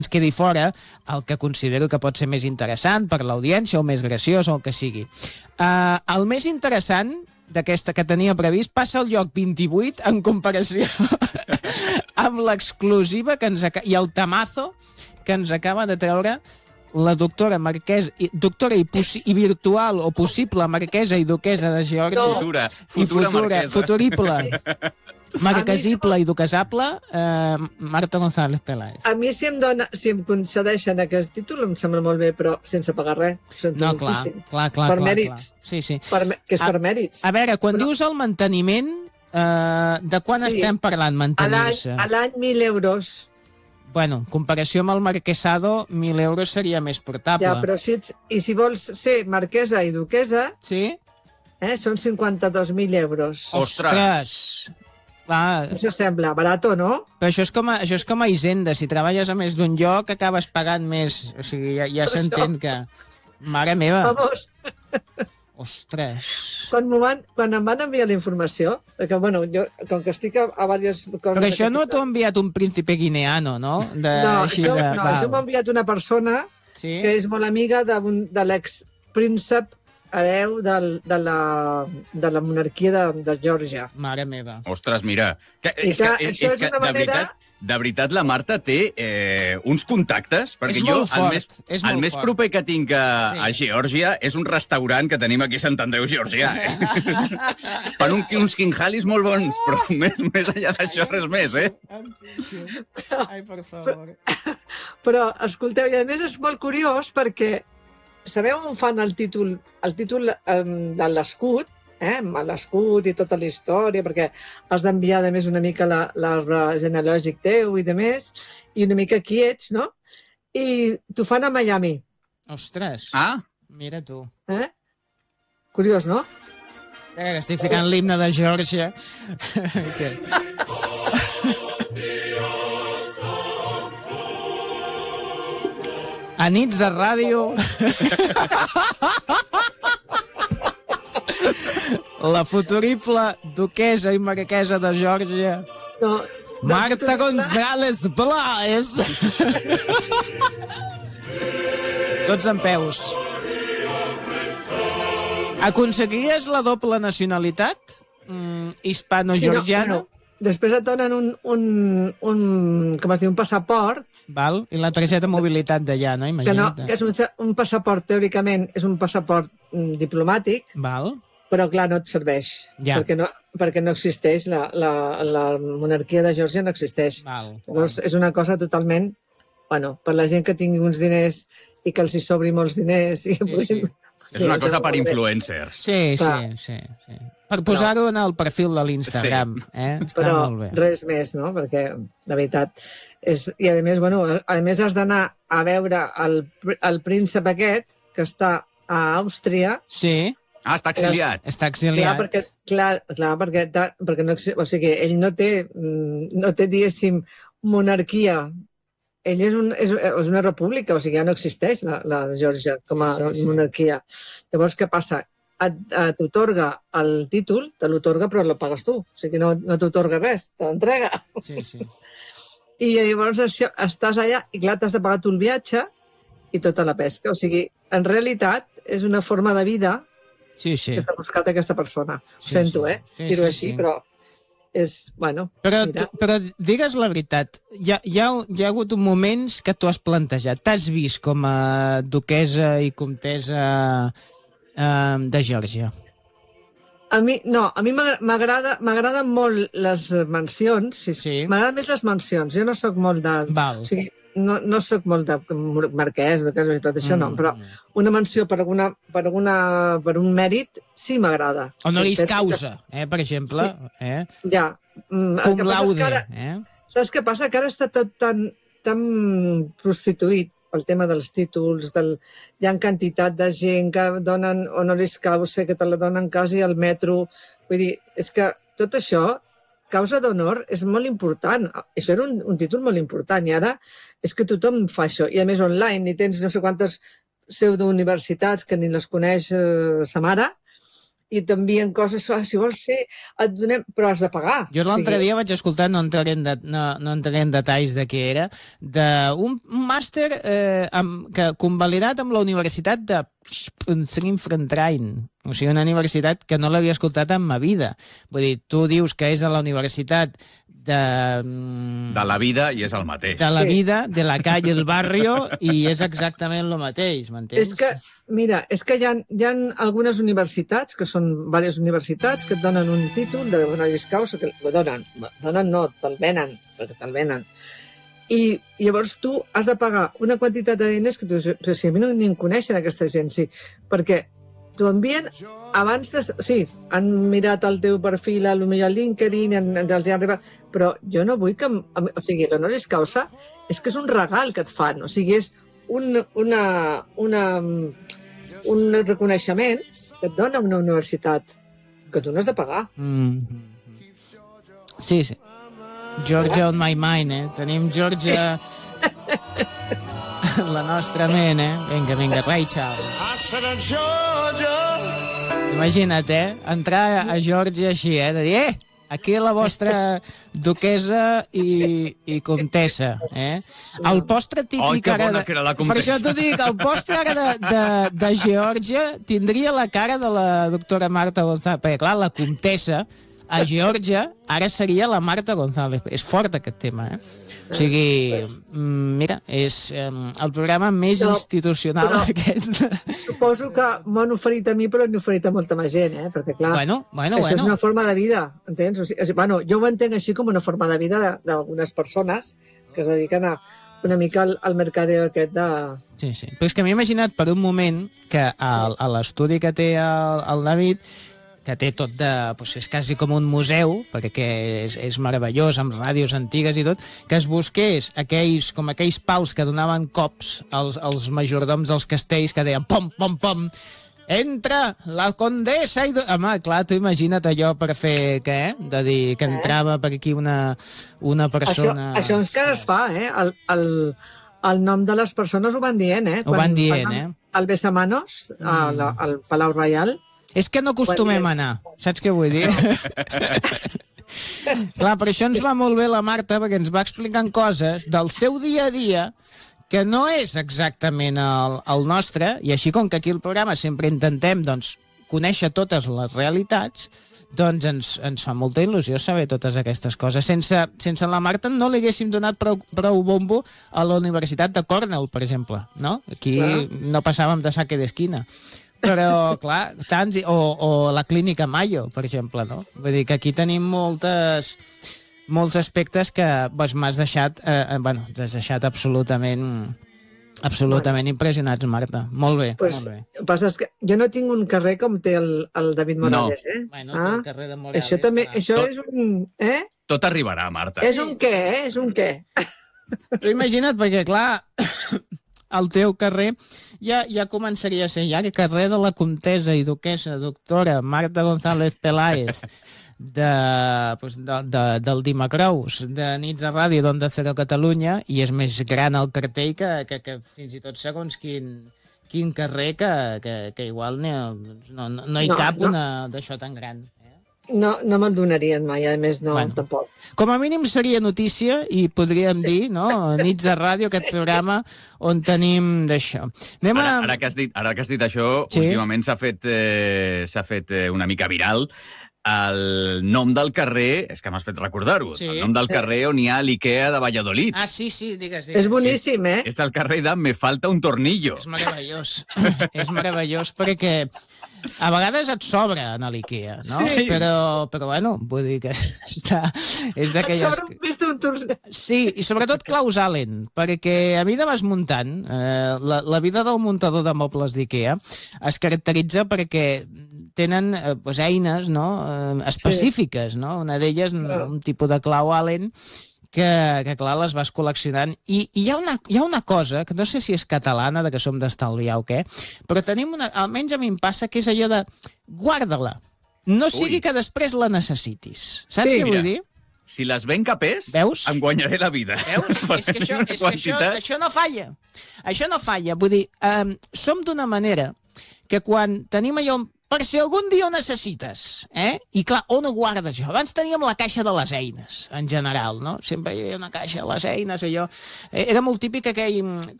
ens quedi fora el que considero que pot ser més interessant per l'audiència o més graciós o el que sigui. El més interessant d'aquesta que tenia previst passa al lloc 28 en comparació amb l'exclusiva i el temazo que ens acaba de treure la doctora i virtual o possible marquesa i duquesa de Geòrgia. Futurible. Marquesible i duquesable, Marta González Peláez. A mi, si em concedeixen aquest títol, em sembla molt bé, però sense pagar res. No, clar. Per mèrits. Sí. Que és per mèrits. A veure, quan dius el manteniment, de quan estem parlant, mantenir-se? A l'any 1.000 euros. Bueno, en comparació amb el marquesado, 1.000 euros seria més portable. Ja, però si vols ser marquesa i duquesa, són 52.000 euros. Ostres! No s'assembla, barato, no? Però això és com a Hisenda. Si treballes a més d'un lloc, acabes pagant més. O sigui, ja s'entén que... Mare meva! Vamos! Ostres! Quan em van enviar la informació, perquè, bueno, jo, com que estic a diverses coses... Però això no t'ho ha enviat un príncipe guineano, no? Això m'ha enviat una persona que és molt amiga de l'expríncep hereu de la monarquia de Geòrgia. Mare meva. Ostres, mira. Això és una manera... De veritat, la Marta té uns contactes, perquè jo el més proper que tinc a Geòrgia és un restaurant que tenim aquí a Sant Andreu, Geòrgia. Fan uns quinjalis molt bons, però més enllà d'això res més, Ai, per favor. Però, escolteu, i a més és molt curiós perquè sabeu on fan el títol de l'escut, l'escut i tota la història, perquè has d'enviar, a més, una mica l'arbre genealògic teu i de més, i una mica qui ets, no? I t'ho fan a Miami. Ostres! Mira tu. Curiós, no? Que estic ficant l'himne de Geòrgia. A nits de ràdio... La futurible duquesa i marquesa de Geòrgia, Marta González Peláez. Tots en peus. Aconseguiries la doble nacionalitat? Hispano-georgiana? Després et donen un passaport. Val? I la targeta de mobilitat d'allà, no? Imagina't. Que és un passaport, teòricament, és un passaport diplomàtic. Val. Però, clar, no et serveix, perquè no existeix, la monarquia de Geòrgia no existeix. Llavors, és una cosa totalment, per la gent que tingui uns diners i que els hi sobri molts diners. És una cosa per influencers. Sí. Per posar-ho en el perfil de l'Instagram. Està molt bé. Però res més, no? Perquè, de veritat, i a més has d'anar a veure el príncep aquest, que està a Àustria. Sí. Està exiliat. Està exiliat. Perquè no, o sigui, ell no té, diguéssim, monarquia. Ell és una república, o sigui, ja no existeix la Geòrgia com a monarquia. Llavors, què passa? T'otorga el títol, te l'otorga, però el pagues tu. O sigui, no t'otorga res, te l'entrega. Sí. I llavors estàs allà i, clar, t'has de pagar tu el viatge i tota la pesca. O sigui, en realitat, és una forma de vida que t'ha buscat aquesta persona. Ho sento, dir-ho així, però és, Però digues la veritat, hi ha hagut moments que tu has plantejat. T'has vist com a duquesa i comtessa de Geòrgia? A mi m'agraden molt les mansions. M'agraden més les mansions. Jo no sóc molt de... O sigui, no sóc molt de marquès, i tot això, no, però una mansió per un mèrit sí m'agrada. Honoris causa, per exemple. Ja. Cum laude. Saps què passa? Que ara està tot tan prostituït, el tema dels títols, hi ha quantitat de gent que donen honoris causa, que te la donen quasi al metro. Vull dir, és que tot això, causa d'honor, és molt important. Això era un títol molt important i ara és que tothom fa això. I a més online, i tens no sé quantes pseudouniversitats que ni les coneix sa mare i t'envien coses, si vols ser, et donem, però has de pagar. Jo l'altre dia vaig escoltar, no entraré en detalls de què era, d'un màster convalidat amb la Universitat de Sint-Freintrein, o sigui, una universitat que no l'havia escoltat en ma vida. Vull dir, tu dius que és de la universitat de la vida i és el mateix. De la vida, de la calle, el barrio, i és exactament el mateix, m'entens? És que, mira, és que hi ha algunes universitats, que són diverses universitats, que et donen un títol de honoris causa, que donen no, te'l venen, perquè te'l venen. I llavors tu has de pagar una quantitat de diners que tu dius, però si a mi no ni em coneixen aquesta gent, sí, perquè t'ho envien abans de... Sí, han mirat el teu perfil a LinkedIn, els ha arribat, però jo no vull que... O sigui, l'honoris causa és que és un regal que et fan, o sigui, és un reconeixement que et dona una universitat que tu no has de pagar. Sí. Georgia on my mind, Tenim Georgia... la nostra ment, Vinga, Ray Charles. Imagina't, entrar a Georgia així, de dir, aquí la vostra duquesa i comtessa, El postre típic ara... Per això t'ho dic, el postre ara de Geòrgia tindria la cara de la doctora Marta González, perquè clar, la comtessa a Geòrgia ara seria la Marta González. És fort aquest tema, O sigui, mira, és el programa més institucional aquest. Suposo que m'han oferit a mi, però n'he oferit a molta més gent, perquè clar, això és una forma de vida, entens? O sigui, jo ho entenc així com una forma de vida d'algunes persones que es dediquen una mica al mercadeo aquest de... Sí. Però és que m'he imaginat per un moment que a l'estudi que té el David, que té tot de... és quasi com un museu, perquè és meravellós, amb ràdios antigues i tot, que es busqués aquells pals que donaven cops als majordoms dels castells, que deien pom, pom, pom, entra la condessa i... Home, clar, tu imagina't allò per fer què, de dir que entrava per aquí una persona... Això encara es fa, el nom de les persones ho van dient, Ho van dient, El besamanos, al Palau Reial. És que no acostumem a anar, saps què vull dir? Clar, per això ens va molt bé la Marta, perquè ens va explicant coses del seu dia a dia que no és exactament el nostre, i així com que aquí al programa sempre intentem conèixer totes les realitats, doncs ens fa molta il·lusió saber totes aquestes coses. Sense la Marta no li haguéssim donat prou bombo a la Universitat de Cornell, per exemple, no? Aquí no passàvem de saque d'esquina. Però, clar, tants... O la clínica Mayo, per exemple, no? Vull dir que aquí tenim molts aspectes que m'has deixat, ens has deixat absolutament impressionats, Marta. Molt bé, molt bé. Passa que jo no tinc un carrer com té el David Morales, Bueno, té el carrer de Morales. Això també, això és un... Tot arribarà, Marta. És un què, És un què. Però imagina't, perquè, clar, el teu carrer ja començaria a ser el carrer de la comtessa i duquessa doctora Marta González Peláez del Dimacrous, de Nits a Ràdio d'Onda Cero Catalunya, i és més gran el cartell que fins i tot segons quin carrer que igual no hi cap una d'això tan gran. No me'l donarien mai, a més tampoc. Com a mínim seria notícia i podríem dir, no? Nits de Ràdio, aquest programa on tenim d'això. Ara que has dit això, últimament s'ha fet una mica viral el nom del carrer, és que m'has fet recordar-ho, el nom del carrer on hi ha l'Ikea de Valladolid. Ah, sí, digues. És boníssim, És el carrer de Me falta un tornillo. És meravellós. És meravellós perquè a vegades et sobra a l'Ikea, no? Sí. Però bueno, vull dir que és d'aquelles... Et sobra un pis d'un tornillo. Sí, i sobretot claus Allen, perquè a mida vas muntant, la vida del muntador de mobles d'Ikea es caracteritza perquè tenen eines específiques, no? Una d'elles, un tipus de clau Allen, que clar, les vas col·leccionant. I hi ha una cosa, que no sé si és catalana, que som d'estalviar o què, però tenim almenys a mi em passa, que és allò de guarda-la. No sigui que després la necessitis. Saps què vull dir? Si les ben capés, em guanyaré la vida. Veus? És que això no falla. Això no falla. Vull dir, som d'una manera que quan tenim allò per si algun dia ho necessites, I clar, on ho guardes això? Abans teníem la caixa de les eines, en general, no? Sempre hi havia una caixa de les eines, allò... Era molt típic aquell...